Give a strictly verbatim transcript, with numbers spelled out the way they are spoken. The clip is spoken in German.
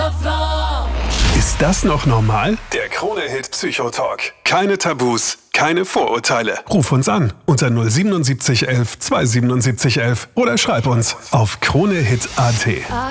Ist das noch normal? Der Krone-Hit Psychotalk. Keine Tabus, keine Vorurteile. Ruf uns an unter null sieben sieben eins eins zwei sieben sieben eins eins oder schreib uns auf kronehit punkt at.